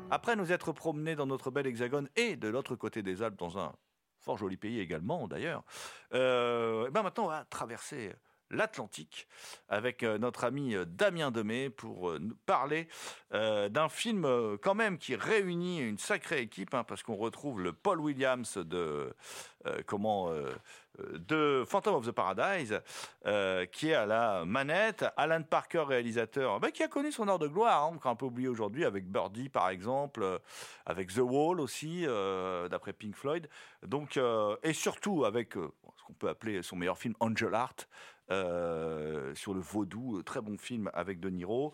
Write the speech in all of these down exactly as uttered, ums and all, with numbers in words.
Après nous être promenés dans notre bel hexagone et de l'autre côté des Alpes, dans un fort joli pays également d'ailleurs, euh, et ben maintenant on va traverser l'Atlantique avec euh, notre ami euh, Damien Demey pour euh, nous parler euh, d'un film euh, quand même qui réunit une sacrée équipe, hein, parce qu'on retrouve le Paul Williams de euh, comment euh, de Phantom of the Paradise euh, qui est à la manette, Alan Parker réalisateur, bah, qui a connu son heure de gloire, hein, qu'on a un peu oublié aujourd'hui avec Birdie par exemple, euh, avec The Wall aussi euh, d'après Pink Floyd, donc euh, et surtout avec euh, ce qu'on peut appeler son meilleur film, Angel Heart. Euh, sur le vaudou, très bon film avec De Niro.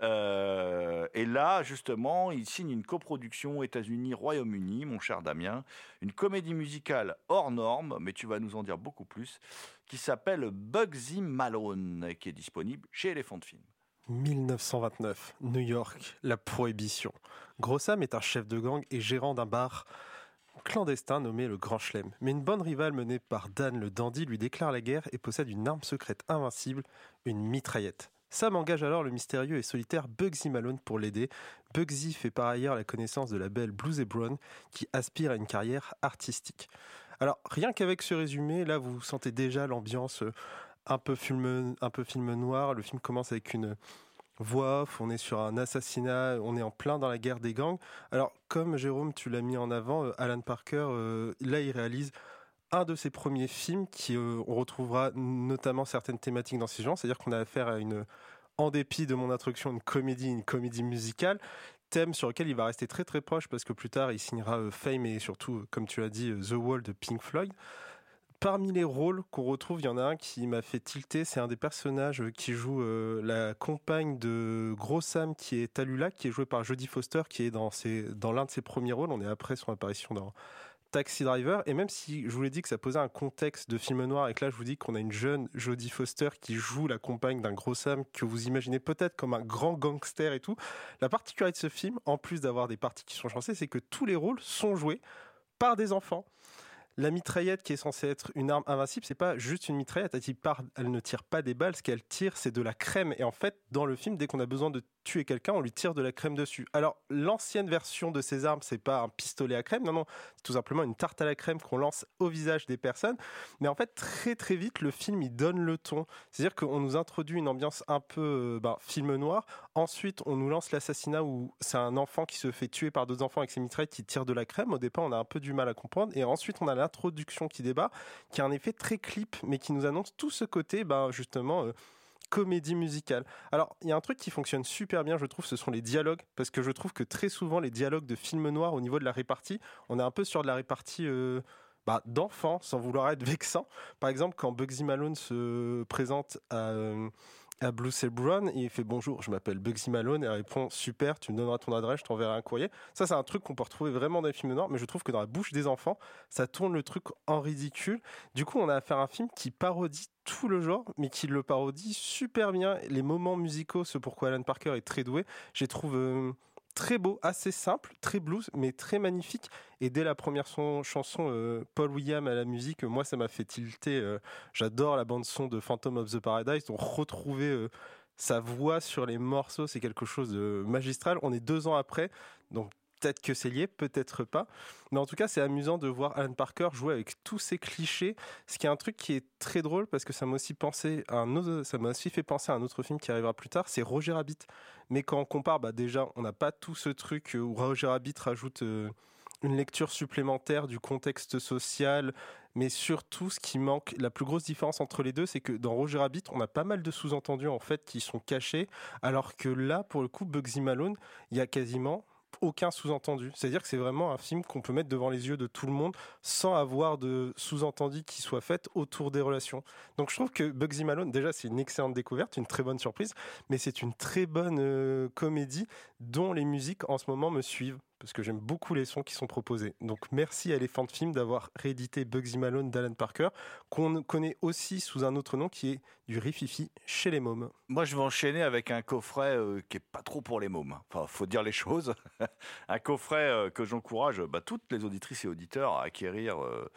Euh, et là, justement, il signe une coproduction États-Unis-Royaume-Uni, mon cher Damien, une comédie musicale hors norme, mais tu vas nous en dire beaucoup plus, qui s'appelle Bugsy Malone, et qui est disponible chez Elephant Film. dix-neuf cent vingt-neuf, New York, la prohibition. Gros Sam est un chef de gang et gérant d'un bar clandestin nommé le Grand Chelem. Mais une bonne rivale menée par Dan le Dandy lui déclare la guerre et possède une arme secrète invincible, une mitraillette. Sam engage alors le mystérieux et solitaire Bugsy Malone pour l'aider. Bugsy fait par ailleurs la connaissance de la belle Bluesy Brown qui aspire à une carrière artistique. Alors rien qu'avec ce résumé, là vous sentez déjà l'ambiance un peu film, un peu film noir. Le film commence avec une voix off, on est sur un assassinat, on est en plein dans la guerre des gangs. Alors, comme Jérôme, tu l'as mis en avant, Alan Parker, euh, là, il réalise un de ses premiers films qui, euh, on retrouvera notamment certaines thématiques dans ces genres, c'est-à-dire qu'on a affaire à une, en dépit de mon introduction, une comédie, une comédie musicale, thème sur lequel il va rester très très proche parce que plus tard, il signera euh, Fame et surtout, comme tu l'as dit, The Wall de Pink Floyd. Parmi les rôles qu'on retrouve, il y en a un qui m'a fait tilter, c'est un des personnages qui joue euh, la compagne de Gros Sam, qui est Tallulah, qui est jouée par Jodie Foster, qui est dans, ses, dans l'un de ses premiers rôles. On est après son apparition dans Taxi Driver. Et même si je vous l'ai dit que ça posait un contexte de film noir, et que là je vous dis qu'on a une jeune Jodie Foster qui joue la compagne d'un Gros Sam que vous imaginez peut-être comme un grand gangster et tout, la particularité de ce film, en plus d'avoir des parties qui sont chancées, c'est que tous les rôles sont joués par des enfants. La mitraillette qui est censée être une arme invincible, c'est pas juste une mitraillette. Elle, part, elle ne tire pas des balles. Ce qu'elle tire, c'est de la crème. Et en fait, dans le film, dès qu'on a besoin de tuer quelqu'un, on lui tire de la crème dessus. Alors, l'ancienne version de ces armes, c'est pas un pistolet à crème. Non, non. C'est tout simplement une tarte à la crème qu'on lance au visage des personnes. Mais en fait, très, très vite, le film, il donne le ton. C'est-à-dire qu'on nous introduit une ambiance un peu, ben, film noir. Ensuite, on nous lance l'assassinat où c'est un enfant qui se fait tuer par d'autres enfants avec ses mitraillettes qui tirent de la crème. Au départ, on a un peu du mal à comprendre. Et ensuite, on a l'introduction qui débat, qui a un effet très clip, mais qui nous annonce tout ce côté, ben, justement, euh, comédie musicale. Alors, il y a un truc qui fonctionne super bien, je trouve, ce sont les dialogues, parce que je trouve que très souvent, les dialogues de films noirs, au niveau de la répartie, on est un peu sur de la répartie euh, bah, d'enfants, sans vouloir être vexant. Par exemple, quand Bugsy Malone se présente à... Euh, à Bluesy Brown, il fait bonjour, je m'appelle Bugsy Malone, et elle répond super, tu me donneras ton adresse, je t'enverrai un courrier. Ça, c'est un truc qu'on peut retrouver vraiment dans les films noirs, mais je trouve que dans la bouche des enfants, ça tourne le truc en ridicule. Du coup, on a affaire à un film qui parodie tout le genre, mais qui le parodie super bien. Les moments musicaux, ce pourquoi Alan Parker est très doué, je les trouve euh, très beaux, assez simples, très blues, mais très magnifiques. Et dès la première son, chanson, euh, Paul Williams à la musique, moi, ça m'a fait tilter. Euh, j'adore la bande-son de Phantom of the Paradise, donc retrouver euh, sa voix sur les morceaux, c'est quelque chose de magistral. On est deux ans après, donc peut-être que c'est lié, peut-être pas. Mais en tout cas, c'est amusant de voir Alan Parker jouer avec tous ces clichés. Ce qui est un truc qui est très drôle parce que ça m'a aussi pensé à un autre, ça m'a aussi fait penser à un autre film qui arrivera plus tard, c'est Roger Rabbit. Mais quand on compare, bah déjà, on n'a pas tout ce truc où Roger Rabbit rajoute euh, une lecture supplémentaire du contexte social, mais surtout ce qui manque, la plus grosse différence entre les deux, c'est que dans Roger Rabbit, on a pas mal de sous-entendus en fait qui sont cachés, alors que là, pour le coup, Bugsy Malone, il y a quasiment aucun sous-entendu. C'est-à-dire que c'est vraiment un film qu'on peut mettre devant les yeux de tout le monde sans avoir de sous-entendu qui soit fait autour des relations. Donc je trouve que Bugsy Malone, déjà, c'est une excellente découverte, une très bonne surprise, mais c'est une très bonne euh, comédie dont les musiques en ce moment me suivent, parce que j'aime beaucoup les sons qui sont proposés. Donc merci à Elephant Film d'avoir réédité Bugsy Malone d'Alan Parker, qu'on connaît aussi sous un autre nom qui est du Rififi chez les mômes. Moi, je vais enchaîner avec un coffret euh, qui est pas trop pour les mômes. Enfin, faut dire les choses. Un coffret euh, que j'encourage bah, toutes les auditrices et auditeurs à acquérir euh,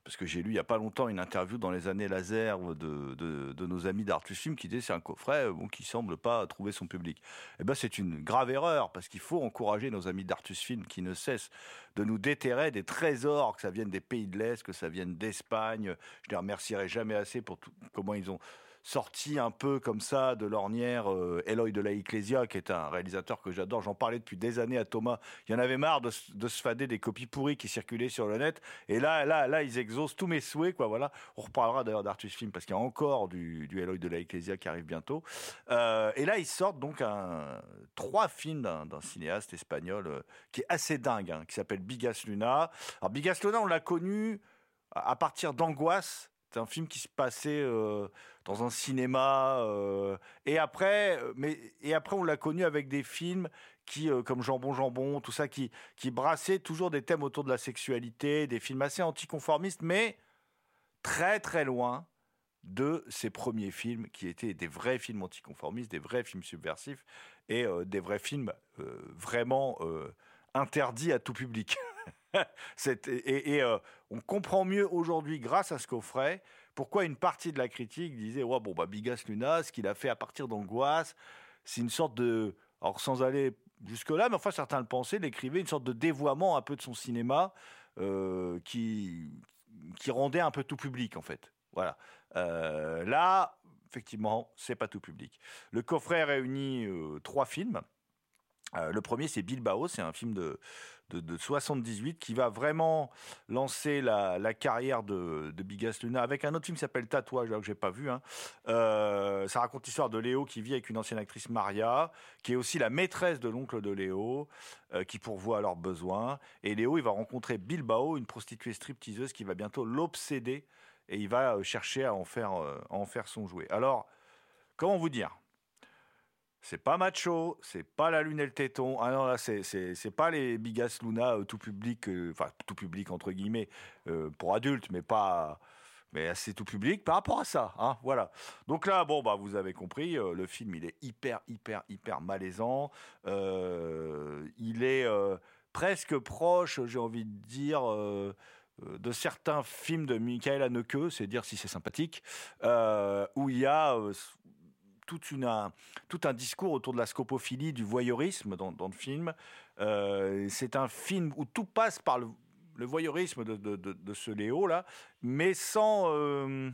parce que j'ai lu il n'y a pas longtemps une interview dans les années laser de, de, de nos amis d'Artus Film qui disait c'est un coffret bon, qui ne semble pas trouver son public. Eh ben, c'est une grave erreur, parce qu'il faut encourager nos amis d'Artus Film qui ne cessent de nous déterrer des trésors, que ça vienne des pays de l'Est, que ça vienne d'Espagne. Je les remercierai jamais assez pour tout, comment ils ont sorti un peu comme ça de l'ornière euh, Eloy de la Ecclesia, qui est un réalisateur que j'adore. J'en parlais depuis des années à Thomas. Il y en avait marre de, de se fader des copies pourries qui circulaient sur le net. Et là, là, là, ils exaucent tous mes souhaits, quoi. Voilà. On reparlera d'ailleurs d'Artus Film parce qu'il y a encore du, du Eloy de la Ecclesia qui arrive bientôt. Euh, et là, ils sortent donc un, trois films d'un, d'un cinéaste espagnol euh, qui est assez dingue, hein, qui s'appelle Bigas Luna. Alors Bigas Luna, on l'a connu à, à partir d'Angoisse. C'est un film qui se passait euh, dans un cinéma euh, et après, mais et après on l'a connu avec des films qui, euh, comme Jambon Jambon, tout ça, qui qui brassaient toujours des thèmes autour de la sexualité, des films assez anticonformistes, mais très très loin de ses premiers films qui étaient des vrais films anticonformistes, des vrais films subversifs et euh, des vrais films euh, vraiment euh, interdits à tout public. C'est, et et euh, on comprend mieux aujourd'hui, grâce à ce coffret, pourquoi une partie de la critique disait ouais, bon, bah, Bigas Luna, ce qu'il a fait à partir d'Angoisse, c'est une sorte de. Alors, sans aller jusque-là, mais enfin, certains le pensaient, l'écrivaient, une sorte de dévoiement un peu de son cinéma euh, qui, qui rendait un peu tout public, en fait. Voilà. Euh, là, effectivement, c'est pas tout public. Le coffret réunit euh, trois films. Euh, le premier, c'est Bilbao, c'est un film de, de, de soixante-dix-huit qui va vraiment lancer la, la carrière de, de Bigas Luna avec un autre film qui s'appelle Tatouage, là, que j'ai pas vu. Hein. Euh, ça raconte l'histoire de Léo qui vit avec une ancienne actrice, Maria, qui est aussi la maîtresse de l'oncle de Léo, euh, qui pourvoit à leurs besoins. Et Léo, il va rencontrer Bilbao, une prostituée stripteaseuse qui va bientôt l'obséder et il va chercher à en faire, euh, à en faire son jouet. Alors, comment vous dire ? C'est pas macho, c'est pas la lune et le téton. Ah non, là, c'est, c'est, c'est pas les Bigas Luna euh, tout public, euh, enfin, tout public entre guillemets, euh, pour adultes, mais pas. Mais assez tout public par rapport à ça. Hein, voilà. Donc là, bon, bah, vous avez compris, euh, le film, il est hyper, hyper, hyper malaisant. Euh, il est euh, presque proche, j'ai envie de dire. Euh, de certains films de Michael Haneke, c'est dire si c'est sympathique, euh, où il y a euh, toute une, un, tout un discours autour de la scopophilie, du voyeurisme dans, dans le film. Euh, c'est un film où tout passe par le, le voyeurisme de, de, de, de ce Léo-là, mais sans, euh,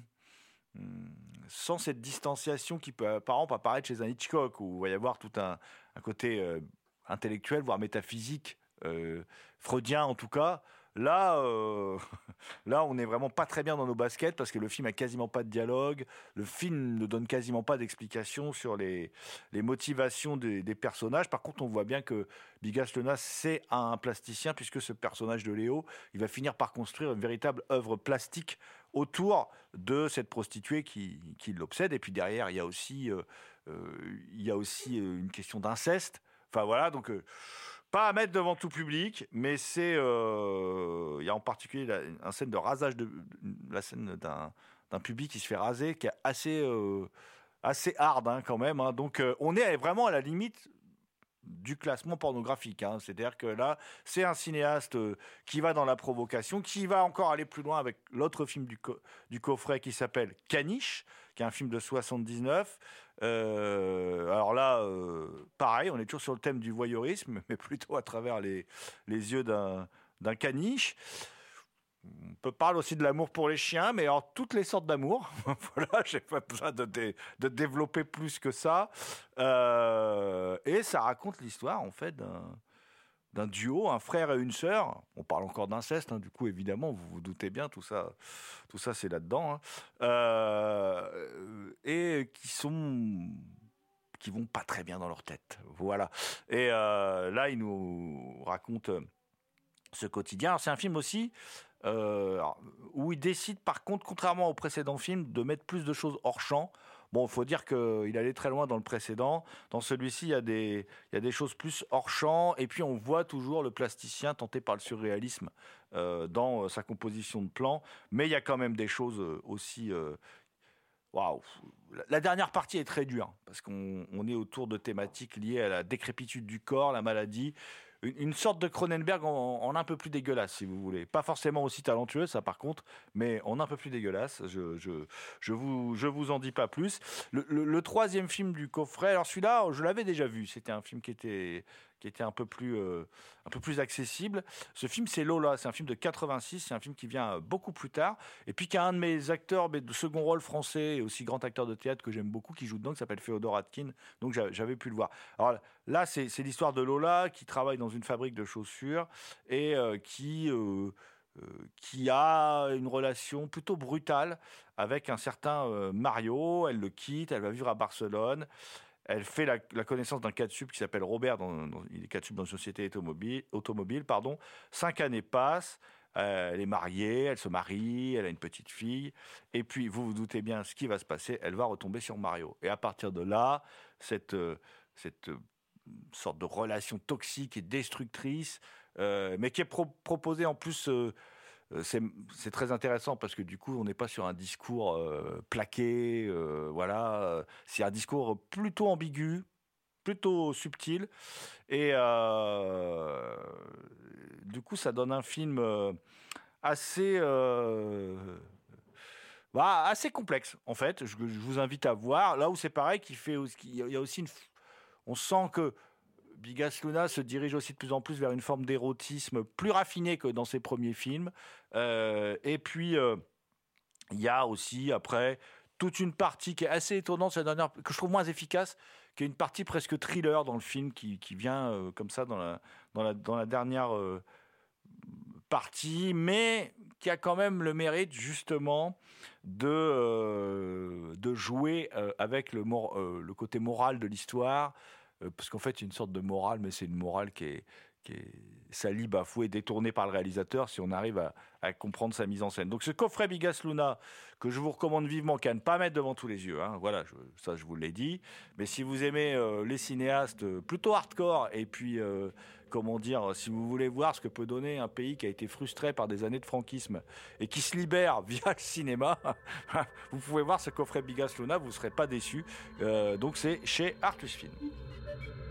sans cette distanciation qui peut, par exemple, apparaître chez un Hitchcock, où il va y avoir tout un, un côté euh, intellectuel, voire métaphysique, euh, freudien en tout cas. Là, euh, là, on n'est vraiment pas très bien dans nos baskets parce que le film a quasiment pas de dialogue. Le film ne donne quasiment pas d'explication sur les, les motivations des, des personnages. Par contre, on voit bien que Bigas Luna, c'est un plasticien puisque ce personnage de Léo, il va finir par construire une véritable œuvre plastique autour de cette prostituée qui, qui l'obsède. Et puis derrière, il y a aussi, euh, euh, il y a aussi une question d'inceste. Enfin voilà, donc... Euh, Pas à mettre devant tout public, mais c'est euh, il y a en particulier la, une scène de rasage de la scène d'un, d'un public qui se fait raser, qui est assez euh, assez hard hein, quand même. Hein. Donc euh, on est vraiment à la limite du classement pornographique. Hein. C'est-à-dire que là, c'est un cinéaste euh, qui va dans la provocation, qui va encore aller plus loin avec l'autre film du, co- du coffret qui s'appelle Caniche, qui est un film de soixante-dix-neuf. Euh, alors là, euh, pareil, on est toujours sur le thème du voyeurisme, mais plutôt à travers les, les yeux d'un, d'un caniche. On peut parler aussi de l'amour pour les chiens, mais alors toutes les sortes d'amour. Voilà, j'ai pas besoin de, dé, de développer plus que ça. Euh, et ça raconte l'histoire, en fait, d'un, d'un duo, un frère et une sœur. On parle encore d'inceste, hein, du coup, évidemment, vous vous doutez bien, tout ça, tout ça c'est là-dedans. Hein. Euh, et qui sont... qui vont pas très bien dans leur tête. Voilà. Et euh, là, il nous raconte ce quotidien. Alors, c'est un film aussi euh, où il décide, par contre, contrairement au précédent film, de mettre plus de choses hors champ. Bon, il faut dire qu'il allait très loin dans le précédent. Dans celui-ci, il y a des, il y a des choses plus hors champ. Et puis, on voit toujours le plasticien tenté par le surréalisme euh, dans sa composition de plans. Mais il y a quand même des choses aussi... Euh, Waouh, la dernière partie est très dure parce qu'on on est autour de thématiques liées à la décrépitude du corps, la maladie, une, une sorte de Cronenberg en, en un peu plus dégueulasse, si vous voulez. Pas forcément aussi talentueux, ça par contre, mais en un peu plus dégueulasse. Je, je, je, vous, je vous en dis pas plus. Le, le, le troisième film du coffret, alors celui-là, je l'avais déjà vu. C'était un film qui était, qui était un peu plus, euh, un peu plus accessible. Ce film, c'est Lola. C'est un film de quatre-vingt-six. C'est un film qui vient beaucoup plus tard. Et puis, qui a un de mes acteurs mais de second rôle français et aussi grand acteur de théâtre que j'aime beaucoup, qui joue dedans, qui s'appelle Féodor Atkin. Donc, j'avais pu le voir. Alors là, c'est, c'est l'histoire de Lola qui travaille dans une fabrique de chaussures et euh, qui... Euh, Euh, qui a une relation plutôt brutale avec un certain euh, Mario. Elle le quitte, elle va vivre à Barcelone. Elle fait la, la connaissance d'un catsup qui s'appelle Robert, dans, dans, il est catsup dans une société automobile. automobile pardon. Cinq années passent, euh, elle est mariée, elle se marie, elle a une petite fille. Et puis, vous vous doutez bien ce qui va se passer, elle va retomber sur Mario. Et à partir de là, cette, euh, cette euh, sorte de relation toxique et destructrice, euh, mais qui est pro- proposée en plus... Euh, C'est, c'est très intéressant parce que du coup, on n'est pas sur un discours euh, plaqué, euh, voilà. C'est un discours plutôt ambigu, plutôt subtil, et euh, du coup, ça donne un film euh, assez, euh, bah, assez complexe en fait. Je, je vous invite à voir. Là où c'est pareil, qu'il fait, il y a aussi une, on sent que Bigas Luna se dirige aussi de plus en plus vers une forme d'érotisme plus raffinée que dans ses premiers films. Euh, et puis, euh, il y a aussi, après, toute une partie qui est assez étonnante, cette dernière, que je trouve moins efficace, qui est une partie presque thriller dans le film, qui, qui vient euh, comme ça dans la, dans la, dans la dernière euh, partie, mais qui a quand même le mérite, justement, de, euh, de jouer euh, avec le, mor- euh, le côté moral de l'histoire, parce qu'en fait, il y a une sorte de morale, mais c'est une morale qui est, qui est salie, bafouée, détournée par le réalisateur, si on arrive à, à comprendre sa mise en scène. Donc ce coffret Bigas Luna, que je vous recommande vivement, qu'à ne pas mettre devant tous les yeux, hein, voilà, je, ça je vous l'ai dit, mais si vous aimez euh, les cinéastes plutôt hardcore, et puis, euh, comment dire, si vous voulez voir ce que peut donner un pays qui a été frustré par des années de franquisme, et qui se libère via le cinéma, vous pouvez voir ce coffret Bigas Luna, vous ne serez pas déçus. Euh, donc c'est chez Artus Film.